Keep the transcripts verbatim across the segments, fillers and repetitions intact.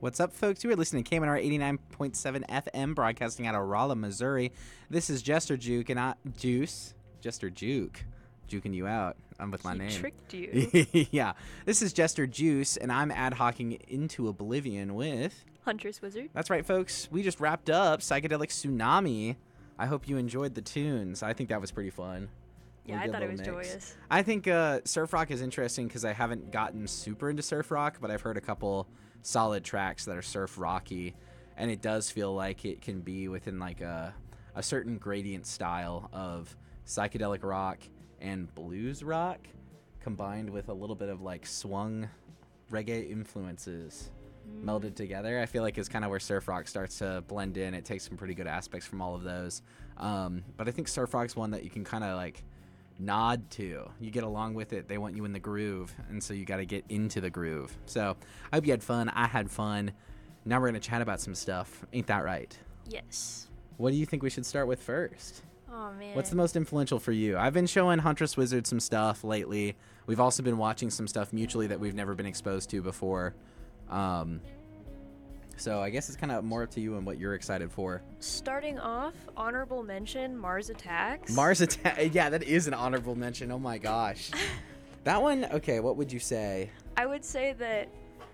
What's up, folks? You are listening to K M N R eighty-nine point seven F M, broadcasting out of Rolla, Missouri. This is Jester Juke and I... Juice? Jester Juke. Juking you out. I'm with my he name. tricked you. Yeah. This is Jester Juice, and I'm ad hocing into oblivion with... Huntress Wizard. That's right, folks. We just wrapped up Psychedelic Tsunami. I hope you enjoyed the tunes. I think that was pretty fun. Yeah, I thought it was mix. joyous. I think uh, surf rock is interesting because I haven't gotten super into surf rock, but I've heard a couple solid tracks that are surf rocky, and it does feel like it can be within like a, a certain gradient style of psychedelic rock and blues rock combined with a little bit of like swung reggae influences mm. melded together. I feel like it's kind of where surf rock starts to blend in. It takes some pretty good aspects from all of those. Um, but I think surf rock's one that you can kind of like nod to. You get along with it. They want you in the groove, and so you got to get into the groove. So I hope you had fun. I had fun. Now we're going to chat about some stuff. Ain't that right? Yes. What do you think we should start with first? Oh, man. What's the most influential for you? I've been showing Huntress Wizard some stuff lately. We've also been watching some stuff mutually that we've never been exposed to before. Um, so I guess it's kind of more up to you and what you're excited for. Starting off, honorable mention, Mars Attacks. Mars Attack. Yeah, that is an honorable mention. Oh, my gosh. That one, okay, what would you say? I would say that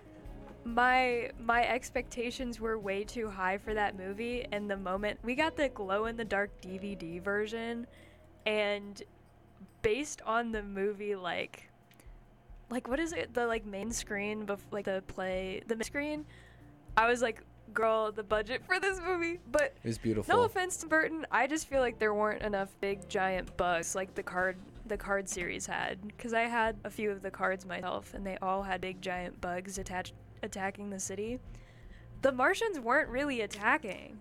my my expectations were way too high for that movie, and the moment we got the glow-in-the-dark D V D version, and based on the movie, like, like what is it, the, like, main screen, bef- like, the play, the main screen, I was like, girl, the budget for this movie, but it was beautiful. No offense to Burton, I just feel like there weren't enough big giant bugs like the card the card series had, because I had a few of the cards myself, and they all had big giant bugs attached attacking the city. The Martians weren't really attacking.